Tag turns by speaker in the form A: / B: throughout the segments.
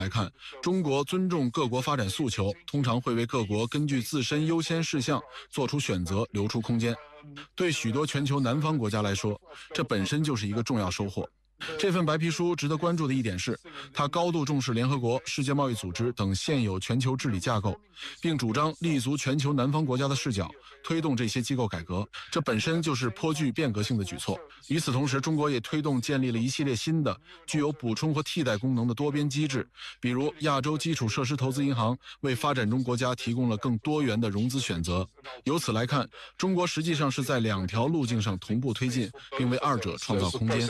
A: 来看，中国尊重各国发展诉求，通常会为各国根据自身优先事项做出选择，留出空间。对许多全球南方国家来说，这本身就是一个重要收获。这份白皮书值得关注的一点是，它高度重视联合国、世界贸易组织等现有全球治理架构，并主张立足全球南方国家的视角，推动这些机构改革。这本身就是颇具变革性的举措。与此同时，中国也推动建立了一系列新的、具有补充和替代功能的多边机制，比如亚洲基础设施投资银行为发展中国家提供了更多元的融资选择。由此来看，中国实际上是在两条路径上同步推进，并为二者创造空间。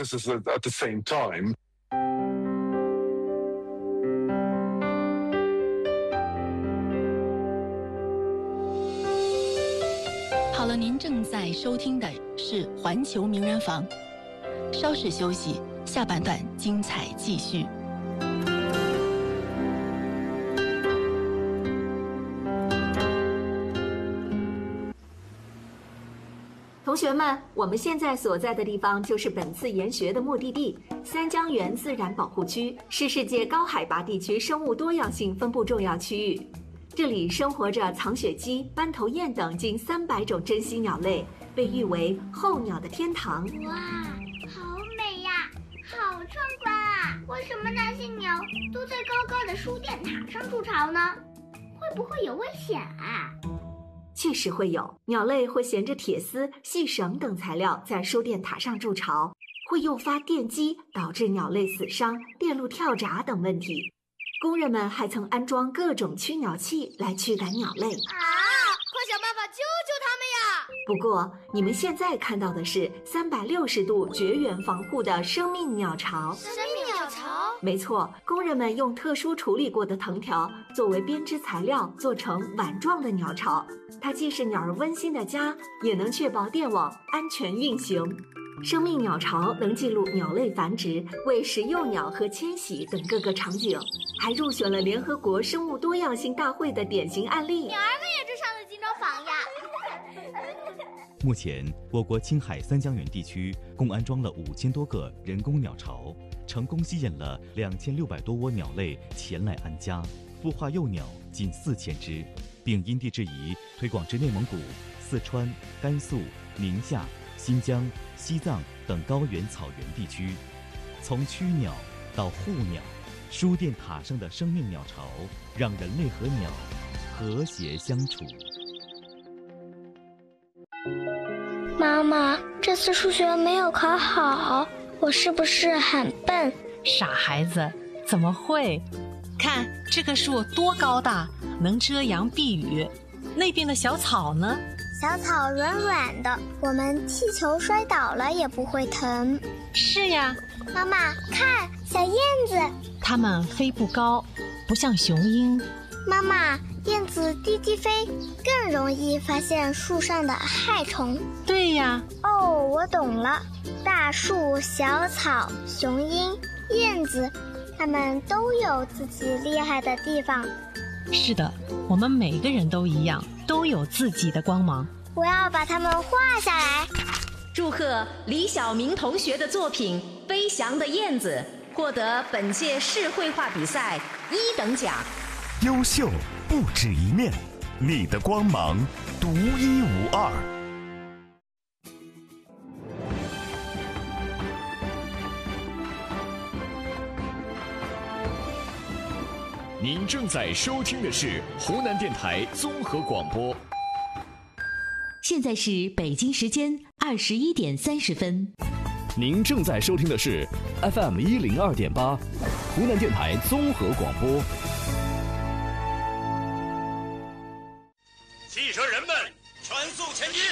B: 好了，您正在收听的是环球名人房，稍事休息，下半段精彩继续。
C: 同学们，我们现在所在的地方就是本次研学的目的地——三江源自然保护区，是世界高海拔地区生物多样性分布重要区域。这里生活着藏雪鸡、斑头雁等近300种珍稀鸟类，被誉为候鸟的天堂。
D: 哇，好美呀，好壮观啊！为什么那些鸟都在高高的输电塔上筑巢呢？会不会有危险啊？
C: 确实会有，鸟类会衔着铁丝、细绳等材料在输电塔上筑巢，会诱发电击，导致鸟类死伤、电路跳闸等问题。工人们还曾安装各种驱鸟器来驱赶鸟类。
E: 啊！快想办法救救他们呀！
C: 不过，你们现在看到的是360度绝缘防护的生命鸟巢。
E: 生命鸟巢？
C: 没错，工人们用特殊处理过的藤条作为编织材料，做成碗状的鸟巢。它既是鸟儿温馨的家，也能确保电网安全运行。生命鸟巢能记录鸟类繁殖、喂食幼鸟和迁徙等各个场景，还入选了联合国生物多样性大会的典型案例。
E: 鸟儿们也这上了金钟房呀！
F: 目前，我国青海三江源地区共安装了5000多个人工鸟巢，成功吸引了2600多窝鸟类前来安家，孵化幼鸟近4000只，并因地制宜推广至内蒙古、四川、甘肃、宁夏、新疆、西藏等高原草原地区。从驱鸟到护鸟，输电塔上的生命鸟巢让人类和鸟和谐相处。
D: 妈妈，这次数学没有考好，我是不是很笨？
G: 傻孩子，怎么会？看这棵树多高大，能遮阳避雨。那边的小草呢？
D: 小草软软的，我们踢球摔倒了也不会疼。
G: 是呀。
D: 妈妈，看小燕子，
G: 它们飞不高，不像雄鹰。
D: 妈妈，燕子低低飞，更容易发现树上的害虫。
G: 对呀。
D: 哦，我懂了。大树、小草、雄鹰、燕子，它们都有自己厉害的地方。
G: 是的，我们每个人都一样，都有自己的光芒。
D: 我要把它们画下来。
H: 祝贺李晓明同学的作品《飞翔的燕子》获得本届市绘画比赛1等奖。
I: 优秀不止一面，你的光芒独一无二。
J: 您正在收听的是湖南电台综合广播。
H: 现在是北京时间21点30分。
J: 您正在收听的是 FM 102.8，湖南电台综合广播。
K: 汽车人们，全速前进！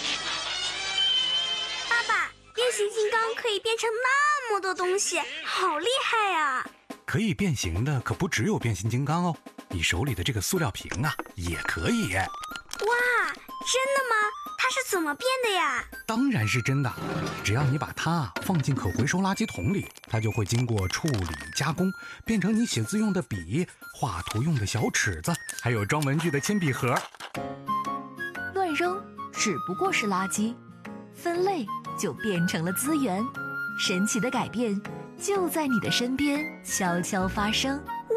D: 爸爸，变形金刚可以变成那么多东西，好厉害呀！
L: 可以变形的可不只有变形金刚哦，你手里的这个塑料瓶啊，也可以。
D: 哇，真的吗？它是怎么变的呀？
L: 当然是真的，只要你把它放进可回收垃圾桶里，它就会经过处理加工，变成你写字用的笔、画图用的小尺子，还有装文具的铅笔盒。
M: 乱扔只不过是垃圾，分类就变成了资源。神奇的改变就在你的身边悄悄发生。